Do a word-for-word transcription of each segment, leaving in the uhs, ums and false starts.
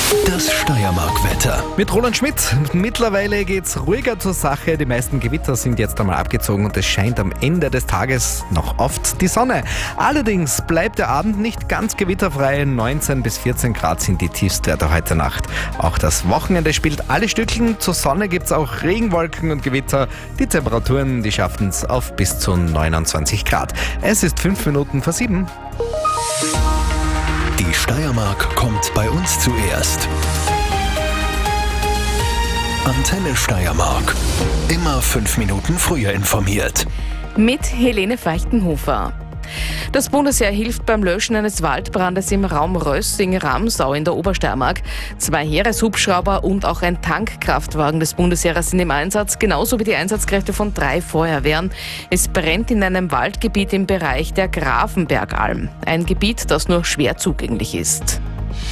Das Steiermark-Wetter. Mit Roland Schmidt. Mittlerweile geht's ruhiger zur Sache. Die meisten Gewitter sind jetzt einmal abgezogen und es scheint am Ende des Tages noch oft die Sonne. Allerdings bleibt der Abend nicht ganz gewitterfrei. neunzehn bis vierzehn Grad sind die Tiefstwerte heute Nacht. Auch das Wochenende spielt alle Stückchen. Zur Sonne gibt's auch Regenwolken und Gewitter. Die Temperaturen, die schaffen's auf bis zu neunundzwanzig Grad. Es ist fünf Minuten vor sieben. Die Steiermark kommt bei uns zuerst. Antenne Steiermark. Immer fünf Minuten früher informiert. Mit Helene Feichtenhofer. Das Bundesheer hilft beim Löschen eines Waldbrandes im Raum Rössing-Ramsau in der Obersteiermark. Zwei Heereshubschrauber und auch ein Tankkraftwagen des Bundesheeres sind im Einsatz, genauso wie die Einsatzkräfte von drei Feuerwehren. Es brennt in einem Waldgebiet im Bereich der Grafenbergalm. Ein Gebiet, das nur schwer zugänglich ist.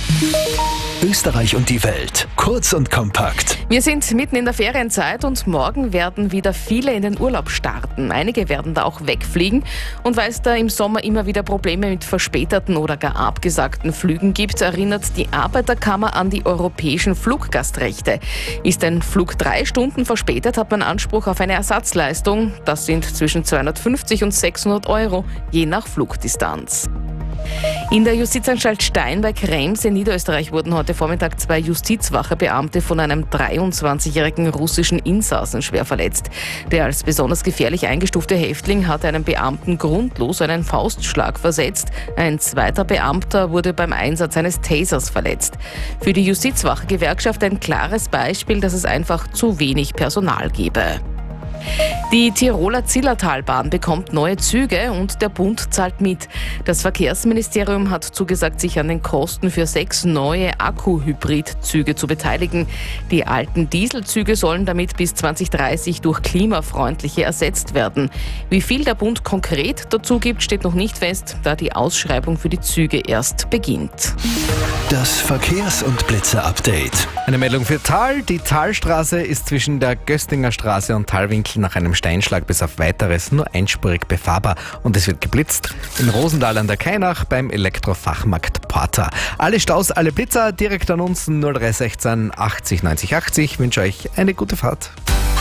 Österreich und die Welt. Kurz und kompakt. Wir sind mitten in der Ferienzeit und morgen werden wieder viele in den Urlaub starten. Einige werden da auch wegfliegen. Und weil es da im Sommer immer wieder Probleme mit verspäteten oder gar abgesagten Flügen gibt, erinnert die Arbeiterkammer an die europäischen Fluggastrechte. Ist ein Flug drei Stunden verspätet, hat man Anspruch auf eine Ersatzleistung. Das sind zwischen zweihundertfünfzig und sechshundert Euro, je nach Flugdistanz. In der Justizanstalt Stein bei Krems in Niederösterreich wurden heute Vormittag zwei Justizwachebeamte von einem dreiundzwanzigjährigen russischen Insassen schwer verletzt. Der als besonders gefährlich eingestufte Häftling hat einem Beamten grundlos einen Faustschlag versetzt. Ein zweiter Beamter wurde beim Einsatz eines Tasers verletzt. Für die Justizwache-Gewerkschaft ein klares Beispiel, dass es einfach zu wenig Personal gebe. Die Tiroler Zillertalbahn bekommt neue Züge und der Bund zahlt mit. Das Verkehrsministerium hat zugesagt, sich an den Kosten für sechs neue Akku-Hybrid-Züge zu beteiligen. Die alten Dieselzüge sollen damit bis zwanzig dreißig durch klimafreundliche ersetzt werden. Wie viel der Bund konkret dazu gibt, steht noch nicht fest, da die Ausschreibung für die Züge erst beginnt. Das Verkehrs- und Blitzer-Update. Eine Meldung für Thal. Die Thalstraße ist zwischen der Göstinger Straße und Thalwinkel nach einem Steinschlag bis auf Weiteres nur einspurig befahrbar und es wird geblitzt. In Rosendahl an der Kainach beim Elektrofachmarkt Porta. Alle Staus, alle Blitzer direkt an uns null drei sechzehn achtzig neunzig achtzig. Ich wünsche euch eine gute Fahrt.